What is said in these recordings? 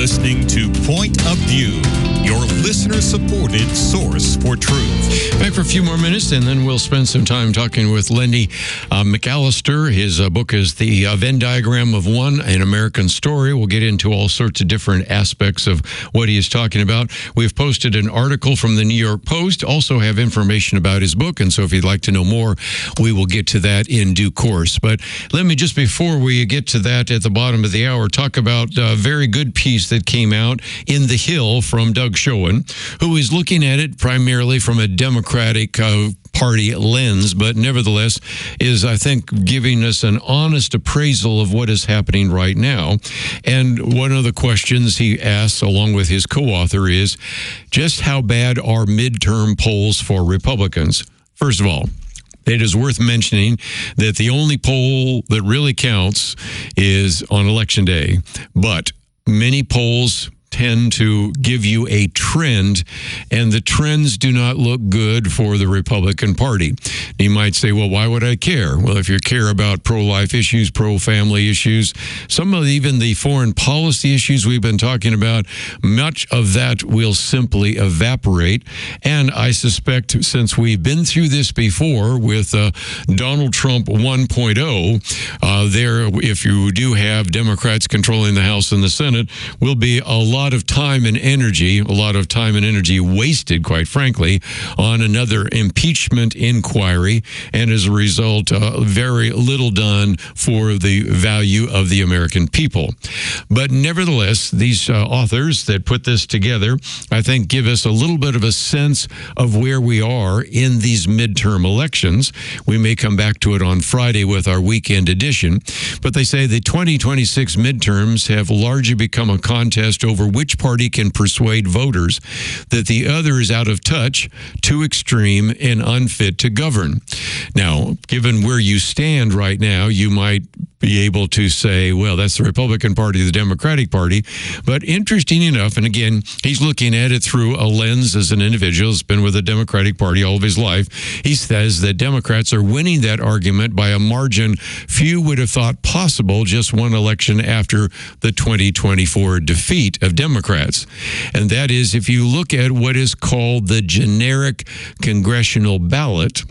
listening to Point of View, your listener-supported source for truth. Back for a few more minutes, and then we'll spend some time talking with Lenny McAllister. His book is The Venn Diagram of One, an American Story. We'll get into all sorts of different aspects of what he is talking about. We've posted an article from the New York Post, also have information about his book, and so if you'd like to know more, we will get to that in due course. But let me, just before we get to that at the bottom of the hour, talk about a very good piece that came out in The Hill from Doug Schoen, who is looking at it primarily from a Democratic Party lens, but nevertheless is, I think, giving us an honest appraisal of what is happening right now. And one of the questions he asks, along with his co-author, is just how bad are midterm polls for Republicans? First of all, it is worth mentioning that the only poll that really counts is on Election Day, but many polls tend to give you a trend, and the trends do not look good for the Republican Party. You might say, well, why would I care? Well, if you care about pro-life issues, pro-family issues, some of even the foreign policy issues we've been talking about, much of that will simply evaporate. And I suspect, since we've been through this before with Donald Trump 1.0, there, if you do have Democrats controlling the House and the Senate, will be a lot of time and energy wasted, quite frankly, on another impeachment inquiry, and as a result, very little done for the value of the American people. But nevertheless, these authors that put this together, I think, give us a little bit of a sense of where we are in these midterm elections. We may come back to it on Friday with our weekend edition, but they say the 2026 midterms have largely become a contest over which party can persuade voters that the other is out of touch, too extreme, and unfit to govern. Now, given where you stand right now, you might be able to say, well, that's the Republican Party, the Democratic Party. But interesting enough, and again, he's looking at it through a lens as an individual who's been with the Democratic Party all of his life. He says that Democrats are winning that argument by a margin few would have thought possible just one election after the 2024 defeat of Democrats. And that is, if you look at what is called the generic congressional ballot,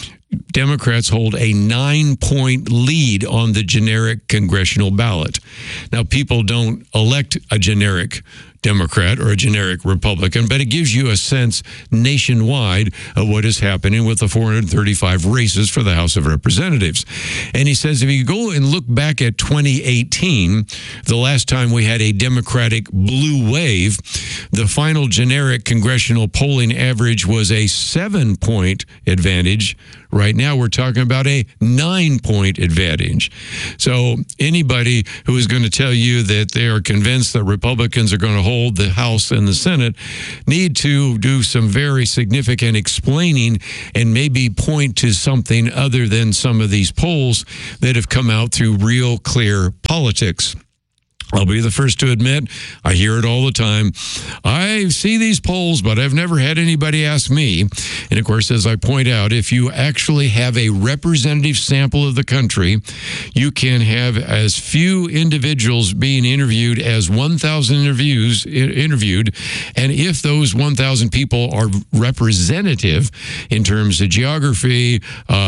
Democrats hold a 9-point lead on the generic congressional ballot. Now, people don't elect a generic Democrat or a generic Republican, but it gives you a sense nationwide of what is happening with the 435 races for the House of Representatives. And he says if you go and look back at 2018, the last time we had a Democratic blue wave, the final generic congressional polling average was a 7-point advantage. Right now, we're talking about a 9-point advantage. So anybody who is going to tell you that they are convinced that Republicans are going to hold the House and the Senate need to do some very significant explaining and maybe point to something other than some of these polls that have come out through real clear politics. I'll be the first to admit, I hear it all the time. I see these polls, but I've never had anybody ask me. And of course, as I point out, if you actually have a representative sample of the country, you can have as few individuals being interviewed as 1,000 interviewed. And if those 1,000 people are representative in terms of geography,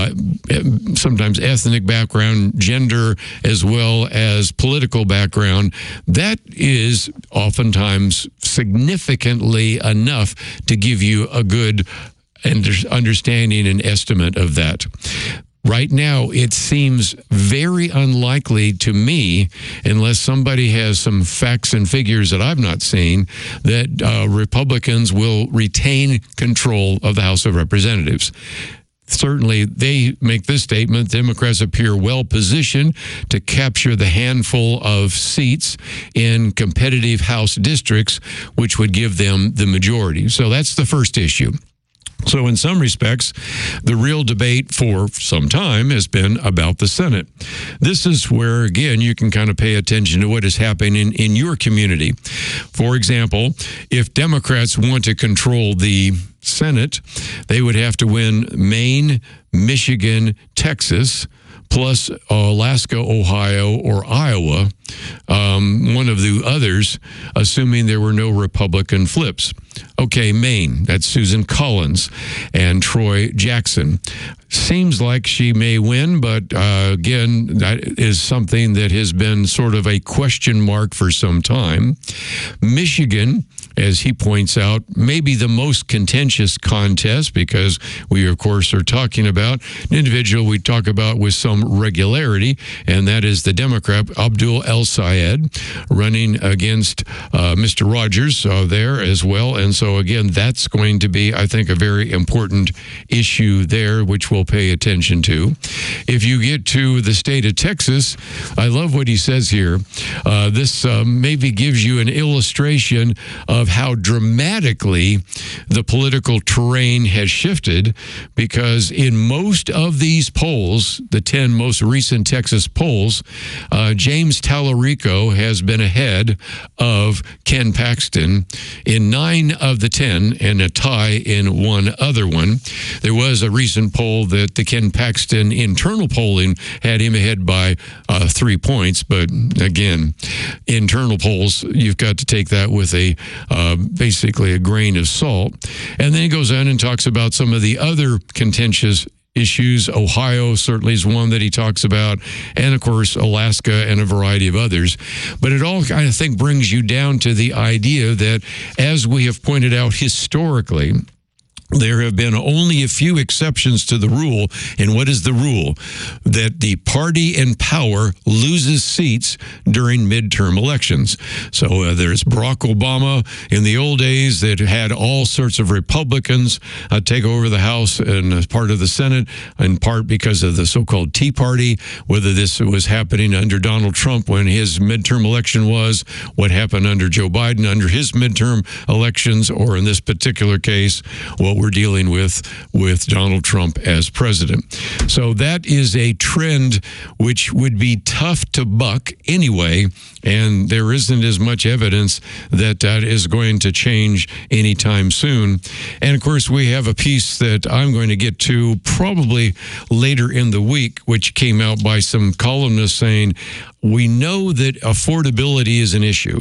sometimes ethnic background, gender, as well as political background, that is oftentimes significantly enough to give you a good understanding and estimate of that. Right now, it seems very unlikely to me, unless somebody has some facts and figures that I've not seen, that Republicans will retain control of the House of Representatives. Certainly, they make this statement, Democrats appear well positioned to capture the handful of seats in competitive House districts, which would give them the majority. So that's the first issue. So in some respects, the real debate for some time has been about the Senate. This is where, again, you can kind of pay attention to what is happening in your community. For example, if Democrats want to control the Senate, they would have to win Maine, Michigan, Texas, plus Alaska, Ohio, or Iowa. one of the others, assuming there were no Republican flips. Okay, Maine, that's Susan Collins and Troy Jackson. Seems like she may win, but again, that is something that has been sort of a question mark for some time. Michigan, as he points out, maybe the most contentious contest, because we, of course, are talking about an individual we talk about with some regularity, and that is the Democrat Abdul El-Sayed running against Mr. Rogers there as well. And so, again, that's going to be, I think, a very important issue there, which we'll pay attention to. If you get to the state of Texas, I love what he says here. This maybe gives you an illustration of how dramatically the political terrain has shifted, because in most of these polls, the 10 most recent Texas polls, James Tallarico has been ahead of Ken Paxton in 9 of the 10 and a tie in one other one. There was a recent poll that the Ken Paxton internal polling had him ahead by 3 points, but again, internal polls, you've got to take that with a basically a grain of salt. And then he goes on and talks about some of the other contentious issues. Ohio certainly is one that he talks about, and of course Alaska and a variety of others. But it all, I think, brings you down to the idea that, as we have pointed out historically, there have been only a few exceptions to the rule. And what is the rule? That the party in power loses seats during midterm elections. So there's Barack Obama in the old days that had all sorts of Republicans take over the House and part of the Senate, in part because of the so-called Tea Party, whether this was happening under Donald Trump when his midterm election was, what happened under Joe Biden under his midterm elections, or in this particular case, what we're dealing with Donald Trump as president. So that is a trend which would be tough to buck anyway, and there isn't as much evidence that that is going to change anytime soon. And of course, we have a piece that I'm going to get to probably later in the week, which came out by some columnists saying, we know that affordability is an issue,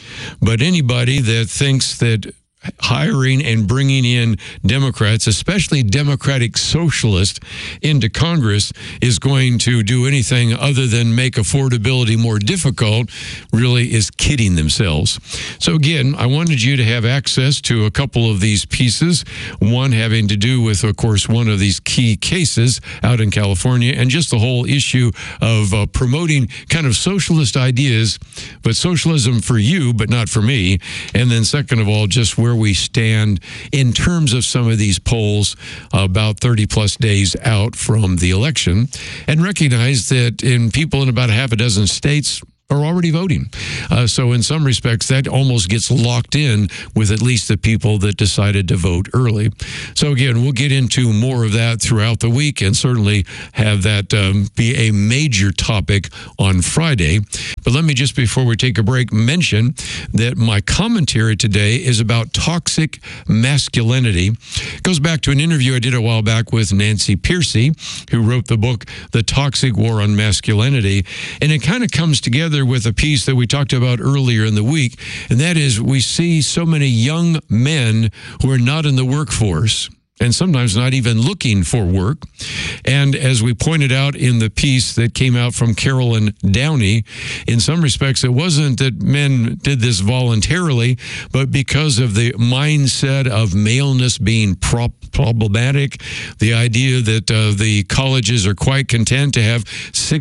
but anybody that thinks that hiring and bringing in Democrats, especially Democratic socialists, into Congress is going to do anything other than make affordability more difficult really is kidding themselves. So again, I wanted you to have access to a couple of these pieces, one having to do with, of course, one of these key cases out in California, and just the whole issue of promoting kind of socialist ideas, but socialism for you, but not for me. And then second of all, just where we stand in terms of some of these polls about 30 plus days out from the election, and recognize that in people in about a half a dozen states are already voting. So in some respects, that almost gets locked in with at least the people that decided to vote early. So again, we'll get into more of that throughout the week, and certainly have that be a major topic on Friday. But let me just, before we take a break, mention that my commentary today is about toxic masculinity. It goes back to an interview I did a while back with Nancy Pearcey, who wrote the book, The Toxic War on Masculinity. And it kind of comes together with a piece that we talked about earlier in the week, and that is we see so many young men who are not in the workforce, and sometimes not even looking for work. And as we pointed out in the piece that came out from Carolyn Downey, in some respects, it wasn't that men did this voluntarily, but because of the mindset of maleness being problematic, the idea that the colleges are quite content to have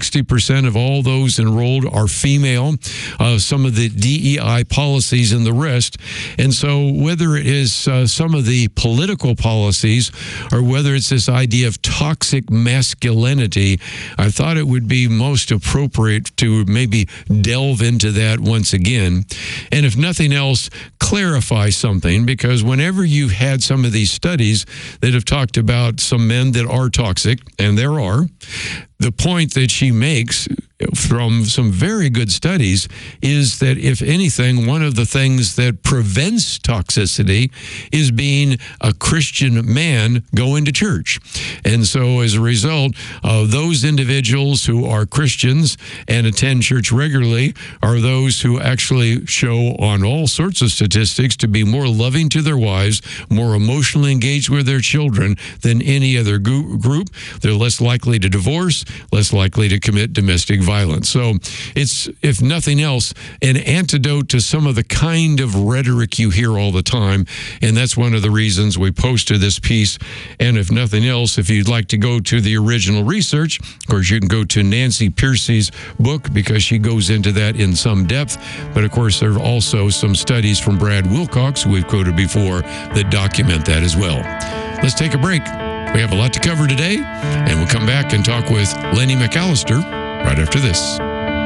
60% of all those enrolled are female, some of the DEI policies and the rest. And so whether it is some of the political policies, or whether it's this idea of toxic masculinity, I thought it would be most appropriate to maybe delve into that once again. And if nothing else, clarify something, because whenever you've had some of these studies that have talked about some men that are toxic, and there are, the point that she makes from some very good studies is that, if anything, one of the things that prevents toxicity is being a Christian man going to church. And so as a result, those individuals who are Christians and attend church regularly are those who actually show on all sorts of statistics to be more loving to their wives, more emotionally engaged with their children than any other group. They're less likely to divorce, less likely to commit domestic violence. So it's, if nothing else, an antidote to some of the kind of rhetoric you hear all the time. And that's one of the reasons we posted this piece. And if nothing else, if you'd like to go to the original research, of course, you can go to Nancy Pearcey's book, because she goes into that in some depth. But of course, there are also some studies from Brad Wilcox, who we've quoted before, that document that as well. Let's take a break. We have a lot to cover today, and we'll come back and talk with Lenny McAllister right after this.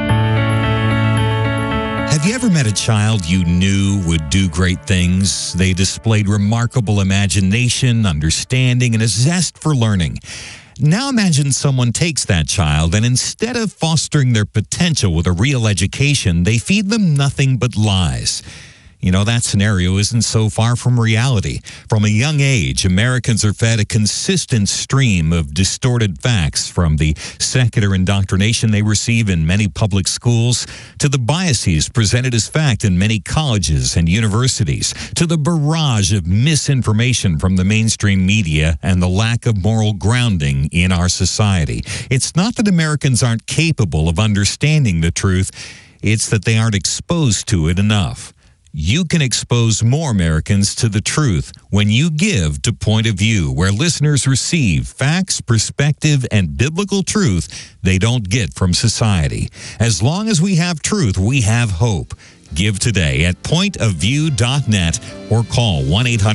Have you ever met a child you knew would do great things? They displayed remarkable imagination, understanding, and a zest for learning. Now imagine someone takes that child, and instead of fostering their potential with a real education, they feed them nothing but lies. You know, that scenario isn't so far from reality. From a young age, Americans are fed a consistent stream of distorted facts, from the secular indoctrination they receive in many public schools, to the biases presented as fact in many colleges and universities, to the barrage of misinformation from the mainstream media and the lack of moral grounding in our society. It's not that Americans aren't capable of understanding the truth, it's that they aren't exposed to it enough. You can expose more Americans to the truth when you give to Point of View, where listeners receive facts, perspective, and biblical truth they don't get from society. As long as we have truth, we have hope. Give today at pointofview.net or call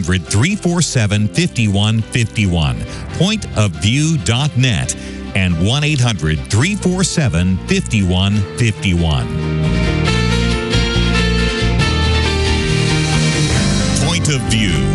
1-800-347-5151. Pointofview.net and 1-800-347-5151. Point of View.